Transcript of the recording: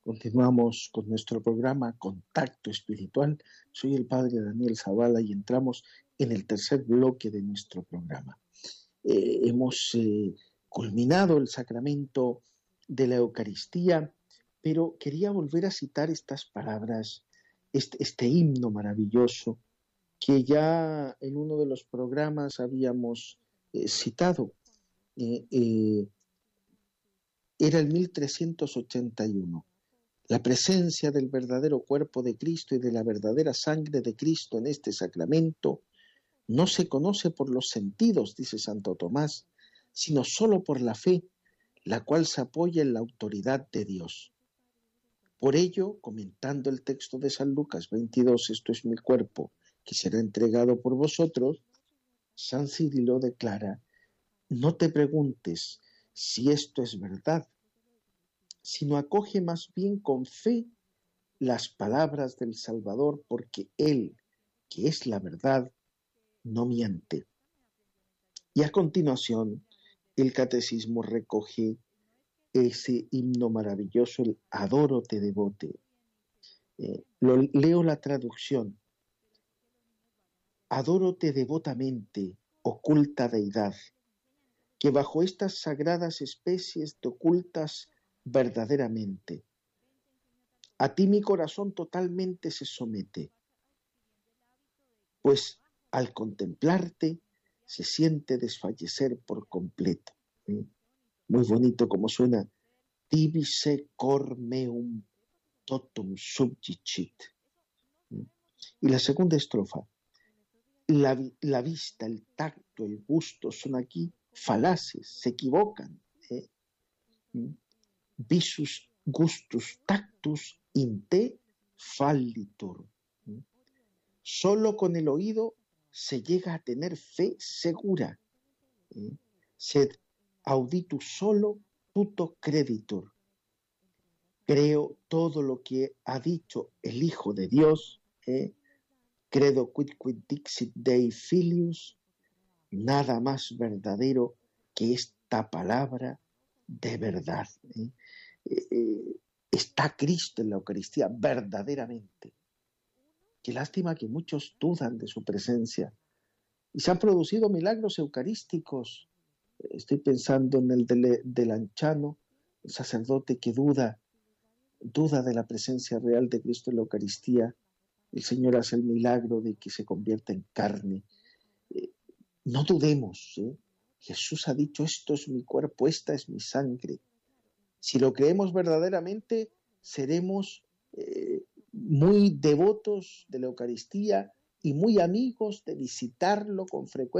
Continuamos con nuestro programa Contacto Espiritual. Soy el Padre Daniel Zavala y entramos en el tercer bloque de nuestro programa. Hemos culminado el sacramento de la Eucaristía, pero quería volver a citar estas palabras, este himno maravilloso que ya en uno de los programas habíamos citado. Era el 1381. La presencia del verdadero cuerpo de Cristo y de la verdadera sangre de Cristo en este sacramento no se conoce por los sentidos, dice Santo Tomás, sino solo por la fe, la cual se apoya en la autoridad de Dios. Por ello, comentando el texto de San Lucas 22, esto es mi cuerpo, que será entregado por vosotros, San Cirilo declara: no te preguntes si esto es verdad, sino acoge más bien con fe las palabras del Salvador, porque Él, que es la verdad, no miente. Y a continuación, el Catecismo recoge ese himno maravilloso, el Adoro te devote. Leo la traducción. Adórote devotamente, oculta deidad, que bajo estas sagradas especies te ocultas verdaderamente. A ti mi corazón totalmente se somete, pues al contemplarte se siente desfallecer por completo. Muy bonito como suena. Tibi se cor meum totum subjicit. Y la segunda estrofa. La vista, el tacto, el gusto son aquí falaces, se equivocan. Visus gustus tactus in te fallitur. Solo con el oído se llega a tener fe segura. Sed auditus solo tuto creditur. Creo todo lo que ha dicho el Hijo de Dios. Credo quid dixit Dei Filius. Nada más verdadero que esta palabra de verdad. Está Cristo en la Eucaristía verdaderamente. Qué lástima que muchos dudan de su presencia. Y se han producido milagros eucarísticos. Estoy pensando en el de Lanciano, el sacerdote que duda de la presencia real de Cristo en la Eucaristía. El Señor hace el milagro de que se convierta en carne. No dudemos. Jesús ha dicho: esto es mi cuerpo, esta es mi sangre. Si lo creemos verdaderamente, seremos muy devotos de la Eucaristía y muy amigos de visitarlo con frecuencia.